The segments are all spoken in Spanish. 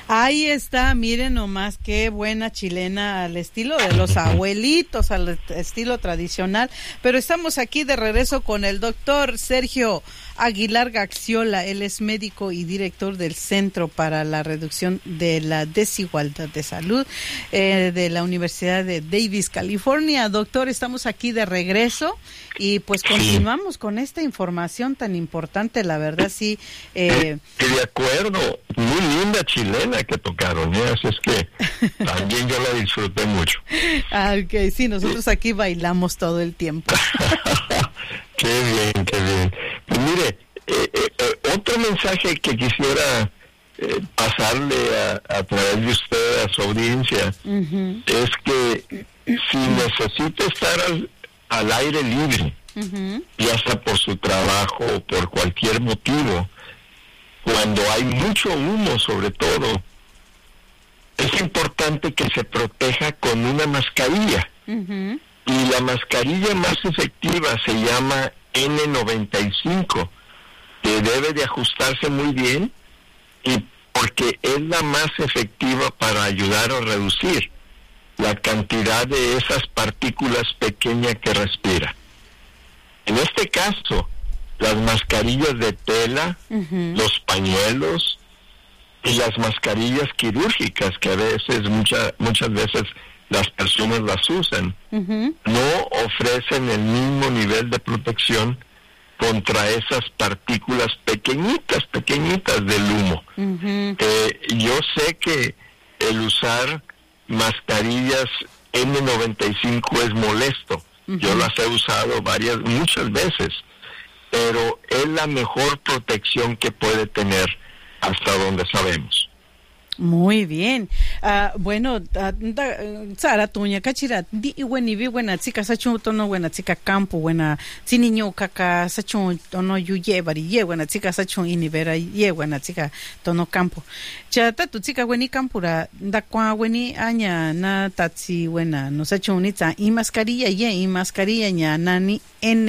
Ahí está, miren nomás qué buena chilena al estilo de los abuelitos, al estilo tradicional. Pero estamos aquí de regreso con el doctor Sergio Aguilar Gaxiola. Él es médico y director del Centro para la Reducción de la Desigualdad de Salud de la Universidad de Davis, California. Doctor, estamos aquí de regreso y pues continuamos con esta información tan importante, la verdad, sí. De acuerdo, muy linda chilena que tocaron, así es que también yo la disfruté mucho. Ok, sí, nosotros aquí bailamos todo el tiempo. Qué bien, qué bien. Pues mire, otro mensaje que quisiera pasarle a través de usted a su audiencia es que si necesita estar al aire libre, ya sea por su trabajo o por cualquier motivo, cuando hay mucho humo sobre todo, es importante que se proteja con una mascarilla. Y la mascarilla más efectiva se llama N95, que debe de ajustarse muy bien y porque es la más efectiva para ayudar a reducir la cantidad de esas partículas pequeñas que respira. En este caso, las mascarillas de tela, los pañuelos y las mascarillas quirúrgicas que a veces, muchas veces las personas las usan, no ofrecen el mismo nivel de protección contra esas partículas pequeñitas del humo. Yo sé que el usar mascarillas N95 es molesto. Yo las he usado muchas veces, pero es la mejor protección que puede tener hasta donde sabemos. Muy bien. Bueno, Sara tuña kachira di weni vi buena chica sachu tono buena chica campo buena si niño kaka sachu tono yuye bari ye buena chica sachu inibera ye buena chica tono campo. Chata tu chica weni campura da kwa weni aña na tatsi buena no sachu ni ta y mascarilla nya nani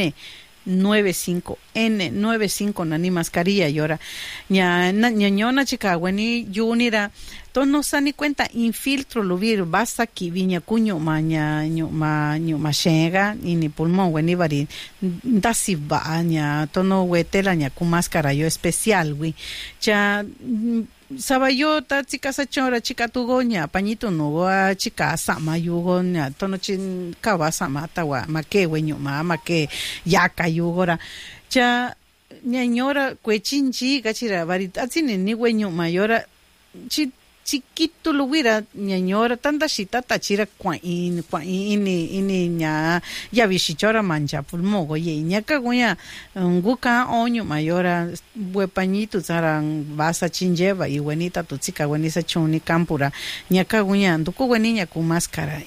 N95 nani mascarilla y ahora ñañona chica weni yunira tono sani cuenta infiltro lubir basta ki viña cuño maña ma shenga ni pulmón weni bari dasi baña tono wetela ña con máscara yo especial wi cha sabayota chica sachora chica tugoña pañito no chica sama yugoña tono chin kawa sama tawa make weño ma que yaka yugora cha ñañora cuechinchi gachira varita asini ni weño mayora chiquito luwira ñañora tanta shita tachira kwain ini ña ya vishichora mancha pulmogo ye ñaka goya nguka oño mayora buepañito saran basa chinjeva y buenita tu chica buenisa chuni campura ñaka goya nduko bueniña con máscara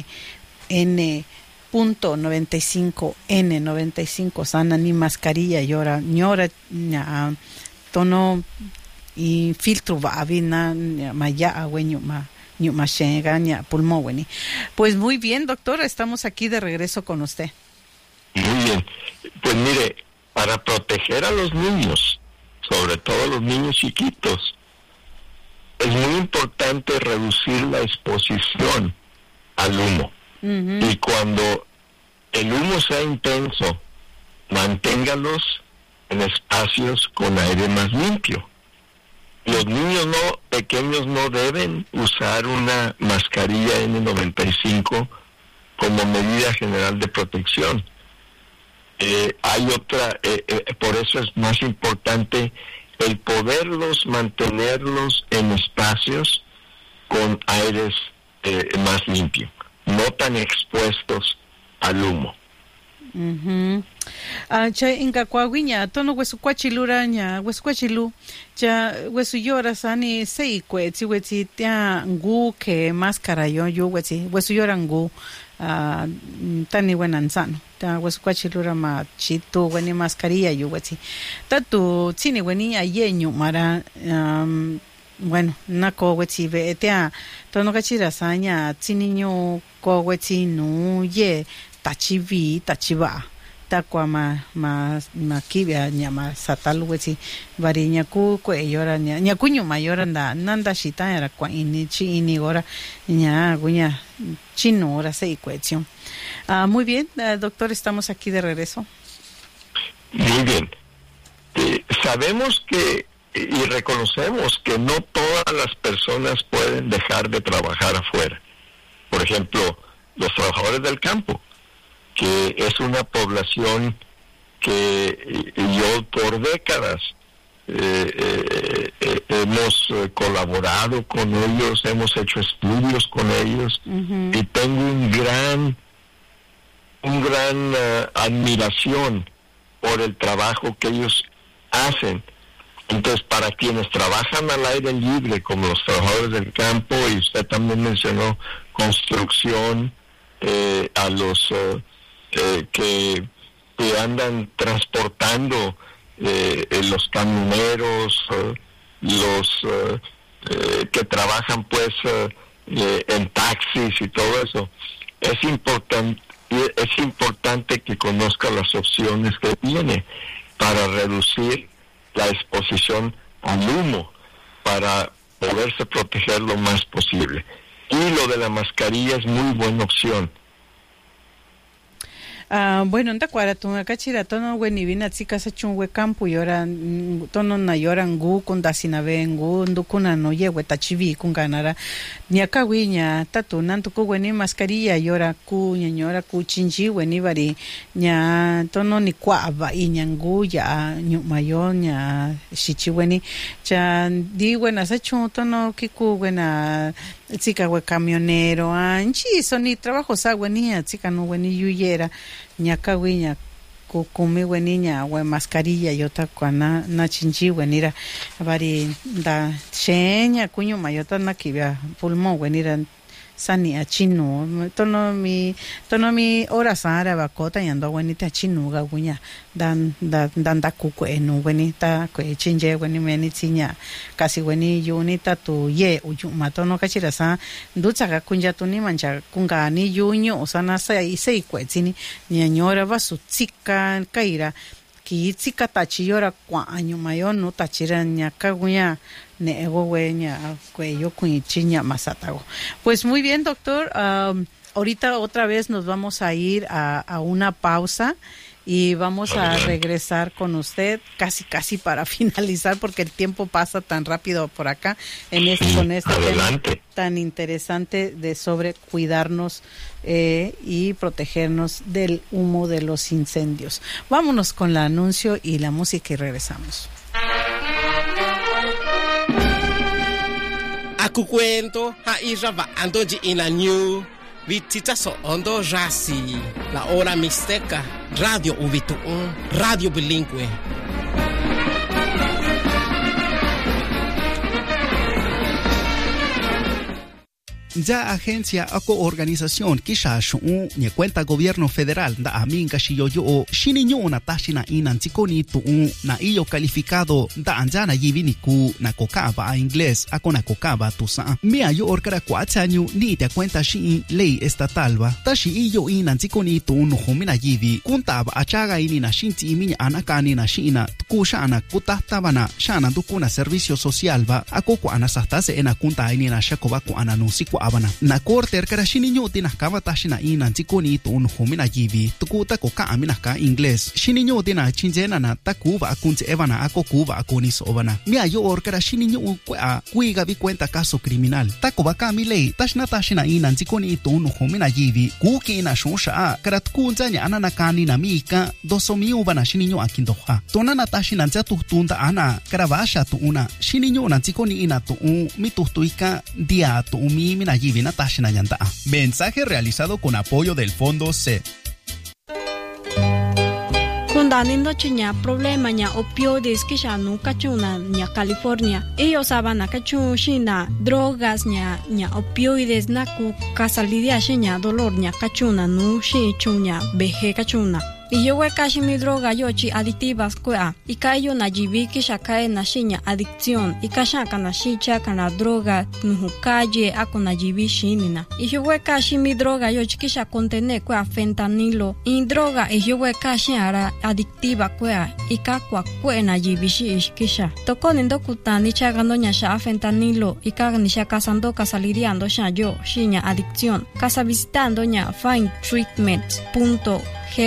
N.95 N95 sana ni mascarilla llora ñora ña tono y filtro va avina maya agüeño ma shenga pulmón weni. Pues muy bien, doctora, estamos aquí de regreso con usted. Muy bien. Pues mire, para proteger a los niños, sobre todo los niños chiquitos, es muy importante reducir la exposición al humo. Y cuando el humo sea intenso, manténgalos en espacios con aire más limpio. Los niños pequeños no deben usar una mascarilla N95 como medida general de protección. Hay otra, por eso es más importante el poderlos mantenerlos en espacios con aires más limpios, no tan expuestos al humo. Cha inga kwawiña tono huesu kwachilura ña huesu kwachilu cha huesu yora sani sei kwetsi wetsi tia ngu ke máscara yo wetsi huesu yora ngu tani buenan sano ta huesu kwachilura ma chito weni mascarilla yo wetsi tatu chini weni ayeño mara bueno nako wetsi ve tia tono kachira saña chiniño ko wetsi no ye tachivi tachiva takwa ma kibia nyama satalwezi vari nyaku kwe yora nyakunyo mayora nanda shita era kwa ini chi ini ora nya guña chino ora se ecuación. Muy bien, doctor, estamos aquí de regreso. Muy bien. Sabemos que y reconocemos que no todas las personas pueden dejar de trabajar afuera. Por ejemplo, los trabajadores del campo, que es una población que yo por décadas hemos colaborado con ellos, hemos hecho estudios con ellos, y tengo un gran admiración por el trabajo que ellos hacen. Entonces, para quienes trabajan al aire libre, como los trabajadores del campo, y usted también mencionó construcción, a los que andan transportando, los camioneros, los que trabajan pues en taxis y todo eso, es importante que conozca las opciones que tiene para reducir la exposición al humo, para poderse proteger lo más posible. Y lo de la mascarilla es muy buena opción. Bueno, nda kwara tunga kachira tono weni vina tsika sa chungwe kampu yora tono na yora ngu kunda sinabe ngu ndukuna no yewe tachivi kunganara nyaka winya tatu nantu ku weni mascarilla yora ku nyanyora ku chinji weni bari nya tono ni kwaba inyangu ya nyumayo nya shichi weni cha di wena sa chung tono kiku wena tsika we camionero anchi soni trabajo sa weni tsika no weni yuyera nyaka wiña kukumi weniña we mascarilla yota kwana na chinji wenira bari da sheña kuño mayota na kibia pulmón wenira sani a chino tono mi ora sara bakota yando wenita chino ga guña dan da kuku enu wenita ko chinje weni meni chiña kasi weni yunita tu ye uyuma tono kachira sa ducha ga kunja tuni mancha kunga ni yunyo osana sai kwetini nyanyora basu tsika kaira ki tsika tachiyora kwa año mayo no tachira nyaka guña nego weña cuello cuichiña masatago. Pues muy bien, doctor. Ahorita otra vez nos vamos a ir a una pausa y vamos a regresar con usted casi para finalizar porque el tiempo pasa tan rápido por acá con este tema tan interesante de sobre cuidarnos y protegernos del humo de los incendios. Vámonos con el anuncio y la música y regresamos. Aku cuento hairaba andoji ina new vitita so ondo rasi la hora mixteca radio ubitu radio bilingüe. Ya agencia o organización kisha shu ni cuenta gobierno federal da aminga shiyoyo shininyo na tashina inantikoni tu na iyo calificado da anjana yiviniku na kokaba inglés akona kokaba tusa mia yo orkara 4 años ni te cuenta shi ley estatal ba tashi iyo inantikoni tu no homina yivi kuntaba achaga ini na shinti iminya anakani na shina kushana kutahtabana shana dukuna servicio social ba akoko anasastase ena kunta ini na shakoba ku ananusiku abana na corte erkara shininyo tinakaba tashina ina tikoni to un homina yivi tukuta koka aminaka inglés shininyo tina chinjena na takuba akunze evana akokuba akoniso obana mia yo orkara shininyo kuiga vi cuenta caso criminal takoba kami lei tashna tashina ina tikoni to un homina yivi kuki na shonsha karat kunzanya anana kani na mika dosomi ubana shininyo akindoha tonana tashina tunda ana karavasha tu una shininyo na tikoni ina to mitustuika dia to mi na yivina tashina yanda. Mensaje realizado con apoyo del Fondo C. Kundanindo chiña problema ña opioides que ya no cachuna ña California. Ellos saban cachu shina drogas ña opioides na ku casalidia shiña dolor ña cachuna no shi chuña beje cachuna. y yo kashi mi droga yo chi adictivas kwa y kayo na jibi kisha kae na shinya adicción y kasha kana shicha kana droga nuhukaje ako na jibi shinina y yo kashi mi droga yo kisha contene kwa fentanilo y droga y yo kashi ara adictiva kwa y kakwa kwa na jibi shi kisha toko nindo kutani chaga no nya sha fentanilo y kaga ni sha kasando kasaliriando sha yo shinya adicción casa visitando nya findtreatment.gov.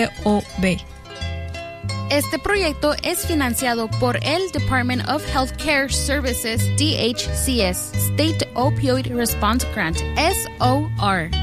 Este proyecto es financiado por el Department of Healthcare Services, DHCS, State Opioid Response Grant, SOR.